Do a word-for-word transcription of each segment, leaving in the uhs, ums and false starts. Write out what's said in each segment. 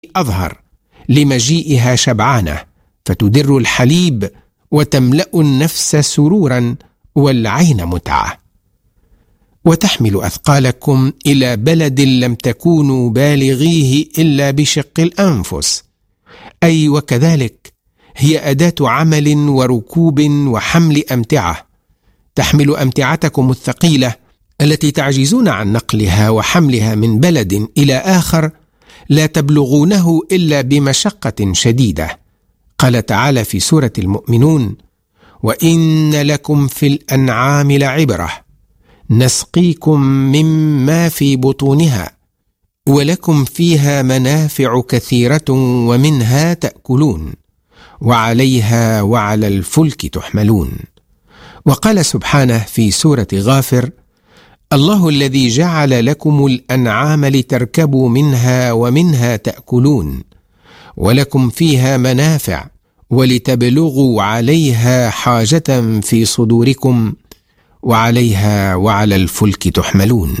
أظهر لمجيئها شبعانة، فتدر الحليب وتملأ النفس سرورا والعين متعة. وتحمل أثقالكم إلى بلد لم تكونوا بالغيه إلا بشق الأنفس، أي وكذلك هي أداة عمل وركوب وحمل أمتعة، تحمل أمتعتكم الثقيلة التي تعجزون عن نقلها وحملها من بلد إلى آخر لا تبلغونه إلا بمشقة شديدة. قال تعالى في سورة المؤمنون: وإن لكم في الأنعام لعبرة نسقيكم مما في بطونها ولكم فيها منافع كثيرة ومنها تأكلون وعليها وعلى الفلك تحملون. وقال سبحانه في سورة غافر: الله الذي جعل لكم الأنعام لتركبوا منها ومنها تأكلون ولكم فيها منافع ولتبلغوا عليها حاجة في صدوركم وعليها وعلى الفلك تحملون.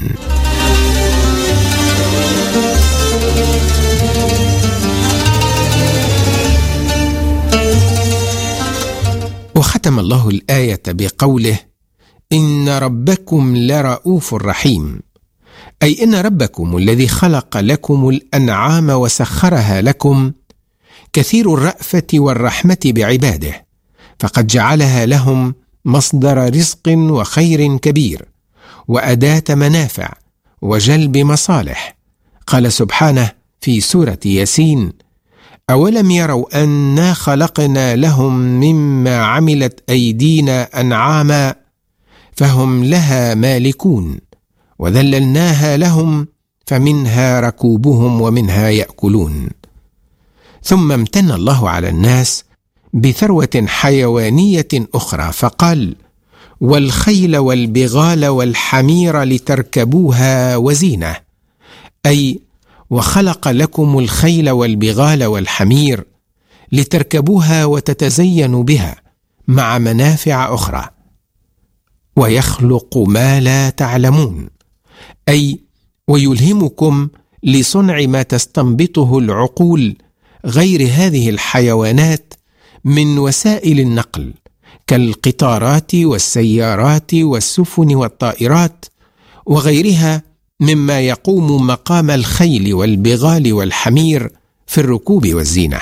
وختم الله الآية بقوله: إن ربكم لرؤوف رحيم، أي إن ربكم الذي خلق لكم الأنعام وسخرها لكم كثير الرأفة والرحمة بعباده، فقد جعلها لهم مصدر رزق وخير كبير وأداة منافع وجلب مصالح. قال سبحانه في سورة ياسين: أولم يروا أنا خلقنا لهم مما عملت أيدينا أنعاما فهم لها مالكون وذللناها لهم فمنها ركوبهم ومنها يأكلون. ثم امتن الله على الناس بثروة حيوانية أخرى فقال: والخيل والبغال والحمير لتركبوها وزينة، أي وخلق لكم الخيل والبغال والحمير لتركبوها وتتزينوا بها مع منافع أخرى. ويخلق ما لا تعلمون، أي ويلهمكم لصنع ما تستنبطه العقول غير هذه الحيوانات من وسائل النقل كالقطارات والسيارات والسفن والطائرات وغيرها مما يقوم مقام الخيل والبغال والحمير في الركوب والزينة.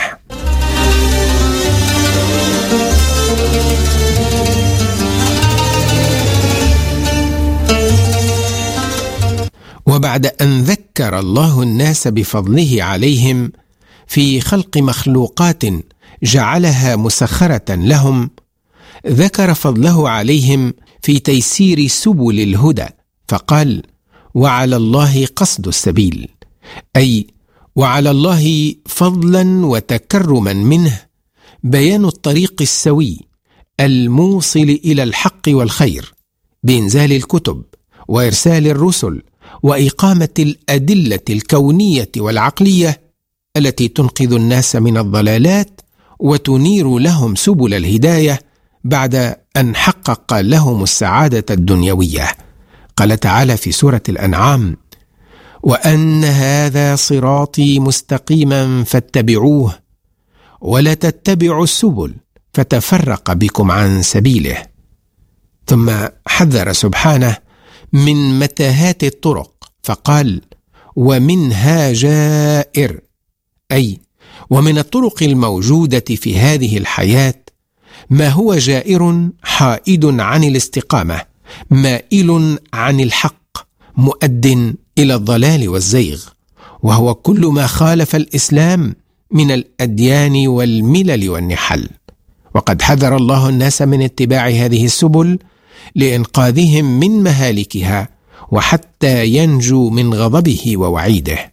وبعد أن ذكر الله الناس بفضله عليهم في خلق مخلوقات جعلها مسخرة لهم، ذكر فضله عليهم في تيسير سبل الهدى فقال: وعلى الله قصد السبيل، أي وعلى الله فضلا وتكرما منه بيان الطريق السوي الموصل إلى الحق والخير بإنزال الكتب وإرسال الرسل وإقامة الأدلة الكونية والعقلية التي تنقذ الناس من الضلالات وتنير لهم سبل الهداية بعد أن حقق لهم السعادة الدنيوية. قال تعالى في سورة الأنعام: وأن هذا صراطي مستقيما فاتبعوه ولا تتبعوا السبل فتفرق بكم عن سبيله. ثم حذر سبحانه من متاهات الطرق فقال: ومنها جائر، أي ومن الطرق الموجودة في هذه الحياة ما هو جائر حائد عن الاستقامة مائل عن الحق مؤد إلى الضلال والزيغ، وهو كل ما خالف الإسلام من الأديان والملل والنحل. وقد حذر الله الناس من اتباع هذه السبل لإنقاذهم من مهالكها وحتى ينجوا من غضبه ووعيده.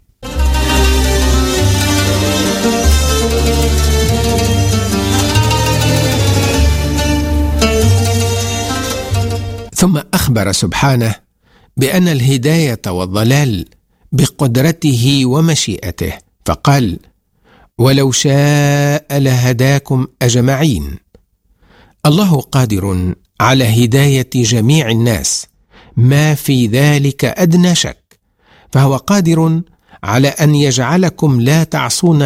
ثم أخبر سبحانه بأن الهداية والضلال بقدرته ومشيئته فقال: ولو شاء لهداكم أجمعين. الله قادر على هداية جميع الناس ما في ذلك أدنى شك، فهو قادر على أن يجعلكم لا تعصون